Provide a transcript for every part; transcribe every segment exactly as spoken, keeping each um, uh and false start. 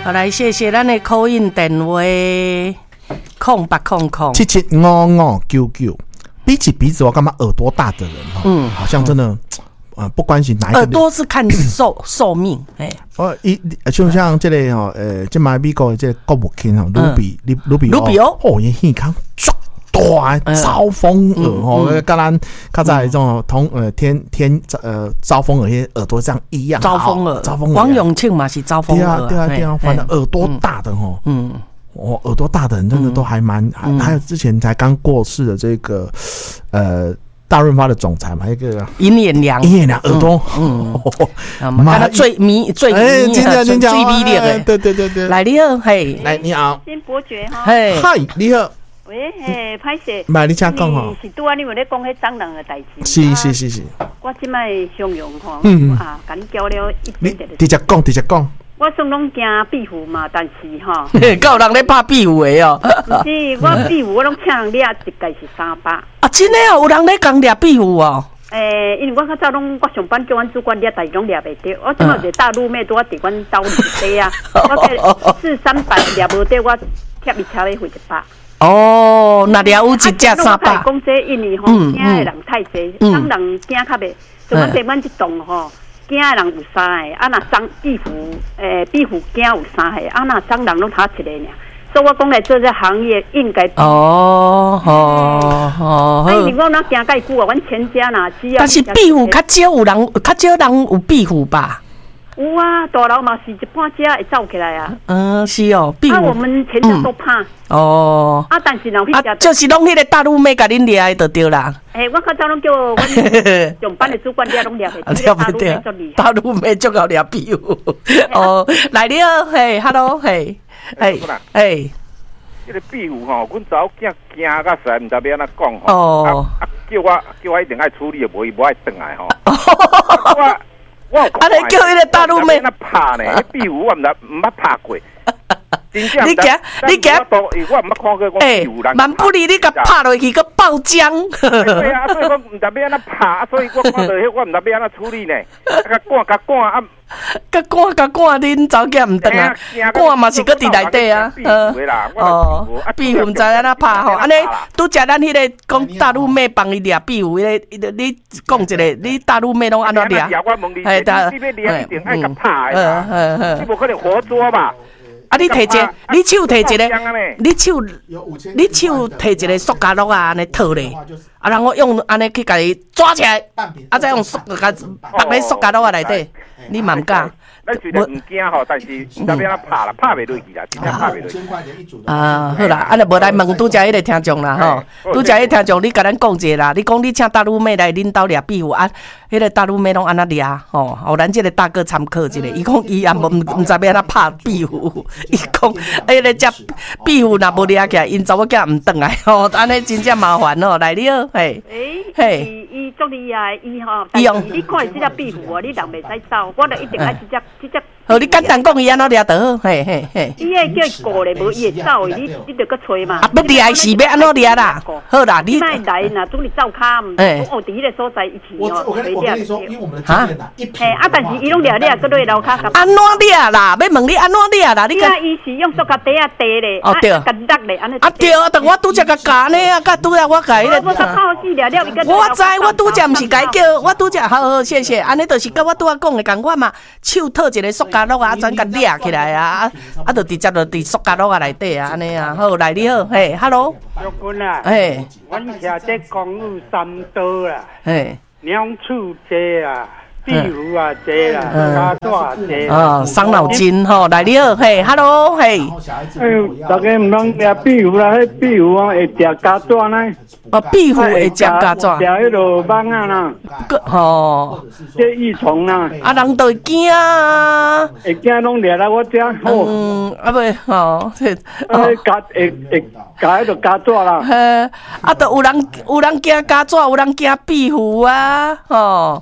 好，来谢谢咱的call in电话，空八空空七七五五九九。比起鼻子，我感觉耳朵大的人哈，嗯，好像真的，呃，不关心哪一个。 耳朵是看寿寿命，哎， 哦，一就像这个哈，呃，这马美国这国务卿哈，卢比卢比卢比欧， 哦，伊耳孔足大，招风耳吼，跟咱刚才这种同呃天天呃招风耳些耳朵这样一样， 招风耳， 招风耳， 王永庆嘛是招风耳， 对啊对啊对啊，反正耳朵大的吼，嗯。哦，耳朵大的人真的都还蛮，嗯、还有之前才刚过世的这个，呃，大润发的总裁嘛，一个尹衍良， 尹衍良耳朵， 嗯，看他最迷最哎， 迷的最最迷恋的， 对对对对， 来你好，嘿， 来你好， 先伯爵哈， 嘿， 嗨，你好， 喂，嘿，歹势， 买你请讲哈， 是拄啊，你有咧讲迄蟑螂的代志， 是是是是， 我即摆形容吼，嗯啊，甲你交了一点点， 直接讲直接讲。 我算拢惊壁虎嘛，但是吼， 够人咧拍壁虎的哦。 不是，我壁虎我拢请人掠一概是三百。 啊，真的哦，有人咧讲掠壁虎哦。 诶，因为我较早拢我上班叫阮主管掠，但是拢掠袂着。我即摆一个大陆妹拄啊伫阮兜底啊，我四三百掠无着，我贴伊车咧回一百。 哦，那掠有一只三百。 讲这因为吼，惊的人太济，当人惊较袂，就阮伫阮一栋吼。惊的人有三个，啊那蟑壁虎，诶、欸、壁虎惊有三个，啊那蟑螂拢他一个尔。所以我讲来做这行业应该哦哦哦。 哎，你讲那惊介久啊？阮全家哪只要？ 但是壁虎较少有人，较少人有壁虎吧？ 有啊，大楼嘛是一半家会走起来啊。 嗯，是哦，壁虎。 啊，我们全家都怕。 哦。 啊，但是人去啊，就是拢迄个大陆妹甲恁掠的就对啦。 诶，我较早拢叫阮上班的主管掠拢掠袂， 掠袂着。大陆妹足够掠壁虎。哦，来了，嘿 ，hello， 嘿，嘿，嘿。 迄个壁虎吼，阮查某囝惊甲实，毋知要安怎讲吼。 哦。 啊，叫我叫我一定爱处理，无伊无爱转来吼。我我有啊，你叫迄个大陆妹那拍呢？迄壁虎我毋知毋捌拍过。 你惊，你惊， 我毋捌看过诶，蛮不离你甲拍落去个爆浆。 对啊，所以我毋知要安怎拍，所以我看到迄我毋知要安怎处理呢？甲赶甲赶啊！ 甲赶甲赶，恁早囝毋转啊？赶嘛是搁伫内底啊？哦，壁虎毋知安怎拍吼？安尼拄则咱迄个讲大陆妹帮伊掠壁虎，迄个你讲一个，你大陆妹拢安怎掠？ 嘿，你要掠一定爱甲拍的嘛，你无可能活捉吧？ 啊！你摕一个，你手摕一个，你手你手摕一个塑胶袋啊，安尼套咧，啊，然后用安尼去甲伊抓起来，啊，再用塑甲绑咧塑胶袋啊内底，你嘛毋敢？ 咱虽然毋惊吼，但是毋知要安怎拍啦，拍袂落去啦，真正拍袂落去。 啊，好啦，啊，就无来问拄则迄个听众啦吼，拄则迄个听众，你甲咱讲者啦，你讲你请大陆妹来恁兜掠壁虎啊，迄个大陆妹拢安怎掠吼，互咱即个大哥参考一下。伊讲伊也无毋知要安怎拍壁虎，伊讲迄个只壁虎若无掠起来，因查某囝毋转来吼，安尼真正麻烦吼。来了，嘿， 嘿，伊足厉害，伊吼，但是你看伊即只壁虎哦，你人袂使走，我著一定爱即只。 好，你简单讲伊安怎掠就好，嘿嘿嘿。 伊会叫伊过咧，无伊会走，你你着搁吹嘛。 啊，要掠是要安怎掠啦？好啦，你卖来呐，总你走卡，毋哦，伫迄个所在一起哦， 袂掠。 哈？嘿，啊，但是伊拢掠掠，搁落楼骹。 安怎掠啦？要问你安怎掠啦？你讲伊是用塑胶袋啊袋咧， 哦对， 甲勒咧，安尼。 啊对啊，但我拄则甲教呢啊，甲拄则我甲伊咧。 我甲泡死掠掠，伊个。 我知，我拄则毋是甲伊叫，我拄则好好谢谢，安尼就是甲我拄仔讲的共款嘛，手套一个塑胶袋啊。转甲掠起来啊！啊，就直接就伫塑胶袋啊内底啊，安尼啊。好，来你好，嘿 ，hello。 小君啊， 嘿， 阮徛这公路三刀啦， 嘿， 两处多啊，壁虎啊多啦，家大多。 哦，伤脑筋吼，来你好，嘿 ，hello， 嘿。 哎呦，大家毋通掠壁虎啦，迄壁虎啊会食家大呢。 哦，壁虎会食家爪， 食迄落蚊啊啦， 吼， 这益虫啦， 啊人都会惊啊， 会惊拢掠来我遮， 嗯，啊袂吼，这啊家会会家迄落家爪啦， 嘿，啊，都有人有人惊家爪，有人惊壁虎啊，吼。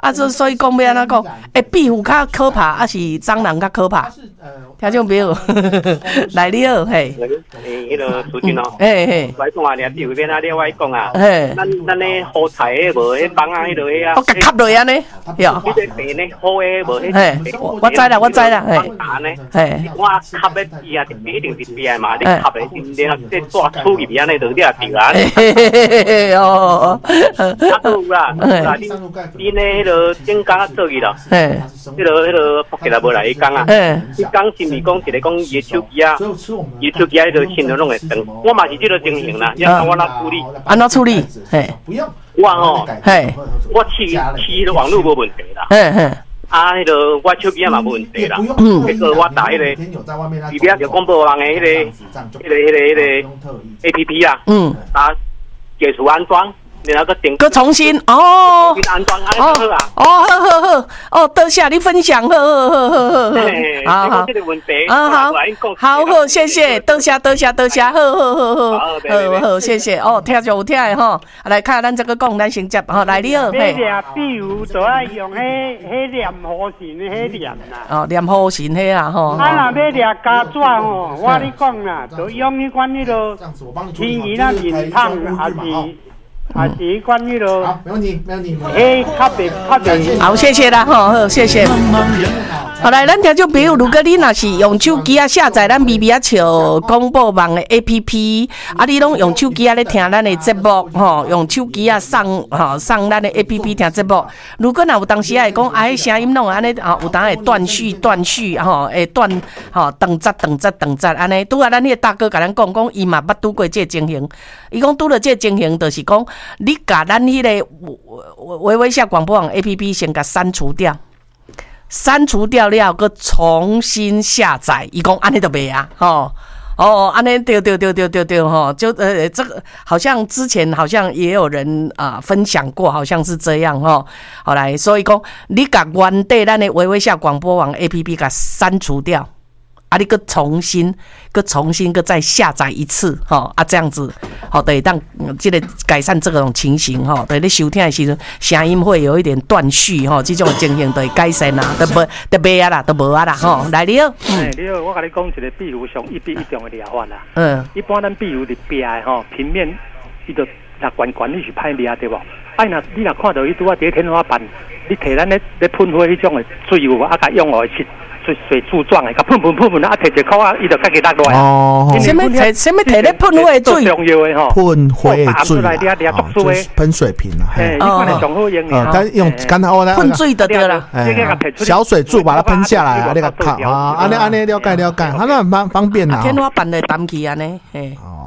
啊，这所以讲要安怎讲？诶，壁虎较可怕，还是蟑螂较可怕？听众朋友，来你好，嘿。 诶，迄个苏军哦， 嘿嘿， 我讲啊，你壁虎边啊，你我讲啊， 嘿， 咱咱咧好菜诶，无迄帮啊，迄落迄啊， 我甲吸落安尼，哟， 迄个病咧好诶，无迄， 嘿，我知啦，我知啦，嘿，嘿， 我吸咧伊啊，一定是病嘛，你吸咧，然后即抓出入安尼，就你啊病啊， 哦， 啊都有啦，啦，你你咧迄个顶工做去咯， 嘿， 迄个迄个福建也无来伊讲啊，伊讲是咪讲一个讲伊手机啊，伊手机啊，迄个信号拢会断，我嘛是即个情形啦，你看我哪处理？ 安怎处理？嘿， 我吼， 嘿， 我试试迄个网络无问题啦， 嘿嘿， 啊，迄个我手机啊嘛无问题啦， 嗯， 迄个我打迄个，里边就广播网的迄个，迄个迄个迄个 A P P 啊， 嗯， 啊，解除安装。然后个点个重新哦， 重新安装安好啊！ 哦，好好好，哦，多谢你分享，好好好好好好，好好，啊好，好好，谢谢，多谢多谢多谢，好好好好，好好谢谢，哦，听就有听的吼，来看咱这个讲，咱先接，吼，来你好， 嘿。这壁虎都爱用迄迄念好神的迄念啦。 哦，念好神迄啦吼。 啊，若要念加纸吼，我你讲啦，就用迄款迄个天鱼那面汤，还是。还是关于了， 好，没问题，没问题。 哎，较别较别。 好，谢谢啦，吼，好，谢谢。好来，咱听众朋友，如果你若是用手机啊下载咱咪咪啊笑广播网的 A P P， 啊，你拢用手机啊咧听咱的节目，吼，用手机啊上吼上咱的 A P P 听节目。如果若有当时啊会讲，啊，迄声音拢安尼啊，有当会断续断续，吼，会断吼断节断节断节安尼。拄啊，咱迄个大哥甲咱讲讲，伊嘛捌拄过这个情形。伊讲拄了这个情形，就是讲你甲咱迄个微微笑广播网 A P P 先甲删除掉。删除掉了，搁重新下载，伊讲安尼就袂啊，吼哦，安尼对对对对对对吼，就呃这个好像之前好像也有人啊、呃、分享过，好像是这样吼。好来，所以讲你甲原底咱的微微笑广播网 A P P 甲删除掉。啊，你个重新，个重新个再下载一次，吼啊，这样子，好，对，让这个改善这种情形，吼，对，你收听的时候声音会有一点断续，吼，这种情形对改善啦，都无都袂啊啦，都无啊啦，吼，来你好， 嗯，你好，我甲你讲一个壁虎上一比一种的疗法啦， 嗯， 一般咱壁虎伫壁的吼，平面伊就若悬悬你是歹掠对无？啊，若你若看到伊拄啊伫天花板，你摕咱咧咧喷火迄种的水雾啊，甲用落去。水水柱状的，甲喷喷喷喷啊，摕一口啊，伊就家己落落来。 哦， 什么摕什么摕咧喷火的水？ 重要的吼， 喷火的水啊， 就是喷水瓶啦。 嘿，你看上好用的。 但用刚才我喷水就对了。 小水柱把它喷下来啊，那个靠啊，安尼安尼了解了解，它那很方方便啦。 天花板的担起安尼，嘿。哦。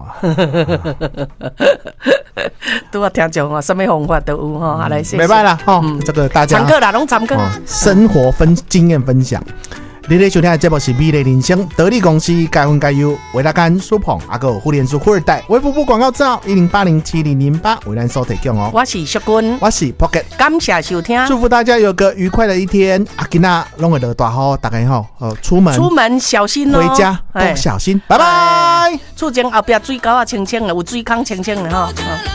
拄啊，听众吼，什么方法都有吼，来谢谢。 没办啦，吼，这个大家参考啦，拢参考。 生活分经验分享。你咧收听的节目是美丽人生，得力公司该分该优，维达干苏鹏，阿个互联书富二代，微服部广告照一零八零七零零八为咱所提供哦。 我是淑君， 我是 Pocket， 感谢收听， 祝福大家有个愉快的一天。阿吉娜弄个落大雨，大家好，呃，出门出门小心哦， 回家都小心，拜拜。 厝前后边水沟啊清清的，有水坑清清的哈。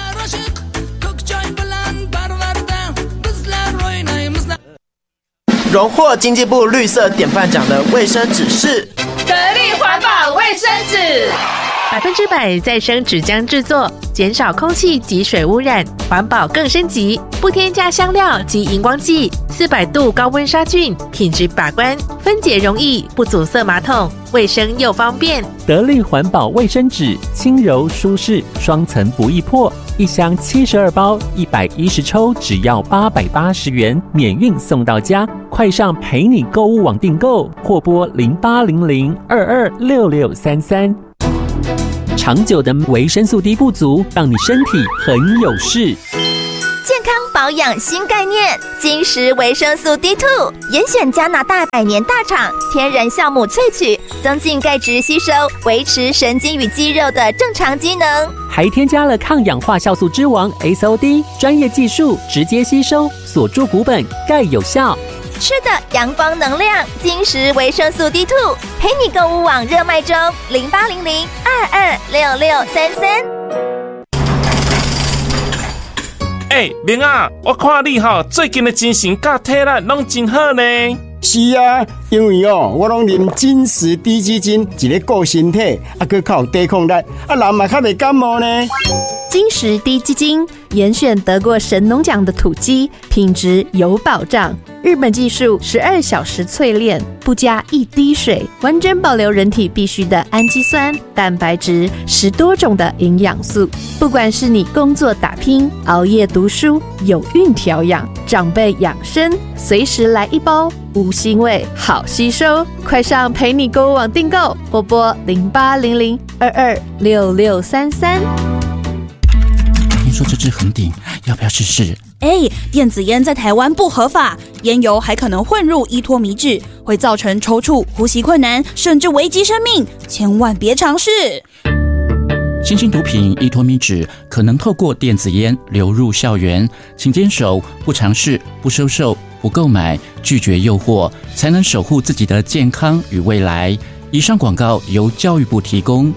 荣获经济部绿色典范奖的卫生纸是得力环保卫生纸， 百分之百再生纸浆制作，减少空气及水污染，环保更升级，不添加香料及荧光剂，四百度高温杀菌，品质把关，分解容易，不阻塞马桶，卫生又方便。 得力环保卫生纸，轻柔舒适，双层不易破。一箱七十二包，一百一十抽，只要八百八十元，免运送到家。快上陪你购物网订购，或拨零八零零二二六六三三。长久的维生素 D 不足，让你身体很有事。 健康保养新概念，金石维生素 D 二 严选加拿大百年大厂天然酵母萃取，增进钙质吸收，维持神经与肌肉的正常机能， 还添加了抗氧化酵素之王 S O D， 专业技术直接吸收，锁住骨本，钙有效。 吃的阳光能量，金石维生素 D 二 陪你购物网热卖中，零八零零二二六六三三。 哎、欸，明啊，我看你吼最近的精神甲体力拢真好呢。 是啊，因为哦，我拢啉金石低基金，一个顾身体，啊，佮较有抵抗力，啊，人嘛较袂感冒呢。 金石低基金严选得过神农奖的土鸡，品质有保障。日本技术十二小时淬炼，不加一滴水，完整保留人体必需的氨基酸、蛋白质，十多种的营养素。不管是你工作打拼、熬夜读书、有孕调养、长辈养生，随时来一包，无腥味，好吸收。快上陪你购物网订购，拨拨零八零零二二六六三三。 听说这支恒鼎要不要试试？ 哎，电子烟在台湾不合法，烟油还可能混入依托醚质，会造成抽搐、呼吸困难，甚至危及生命，千万别尝试。 新兴毒品依托醚质可能透过电子烟流入校园，请坚守不尝试、不收受、不购买、拒绝诱惑，才能守护自己的健康与未来。以上广告由教育部提供。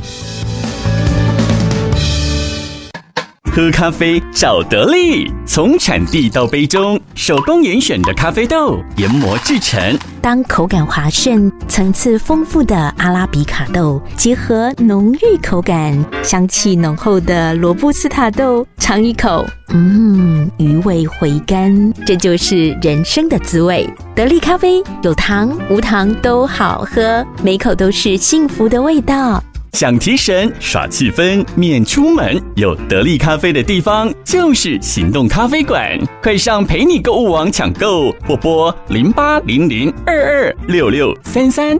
喝咖啡找得力，从产地到杯中，手工严选的咖啡豆研磨制成。 当口感滑顺、层次丰富的阿拉比卡豆结合浓郁口感、香气浓厚的罗布斯塔豆，尝一口，嗯，余味回甘，这就是人生的滋味。得力咖啡有糖无糖都好喝，每口都是幸福的味道。 想提神耍气氛，免出门，有得力咖啡的地方就是行动咖啡馆。快上陪你购物网抢购，或拨零八零零二二六六三三。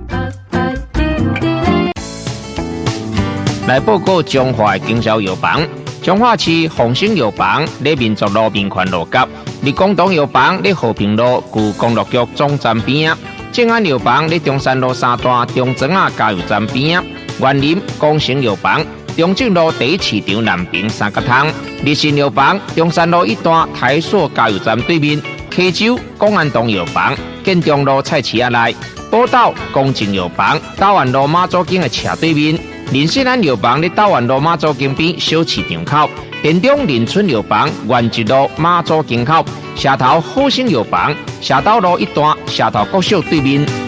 来报告中华的经销药房，中华市丰兴药房在民族路民权路角，立广东药房在和平路旧公路局总站边啊，正安药房在中山路三段中庄啊加油站边啊。园林光成药房，中正路第一市场南平三角汤；日新药房，中山路一段台塑加油站对面；溪州公安东药房，建中路菜市仔内；宝岛公正药房，大湾路马祖径的斜对面；林信安药房在大湾路马祖径边小市场口；田中林村药房，原一路马祖径口；社头好生药房，社头路一段社头国小对面。